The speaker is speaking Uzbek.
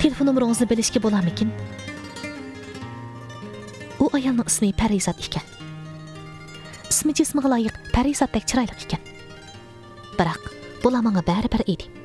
Telefon nomeringizini bilishga bo'larmikin? U ayolning ismi Parizat ekan. İsmi cismiga loyiq Parizatdek chiroyli ekan. Biroq bular menga baribir edi.